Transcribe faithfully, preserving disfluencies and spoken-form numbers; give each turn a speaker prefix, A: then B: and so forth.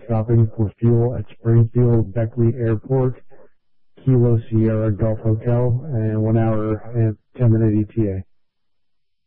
A: stopping for fuel at Springfield Beckley Airport, Kilo Sierra Gulf Hotel, and one hour and ten minute E T A.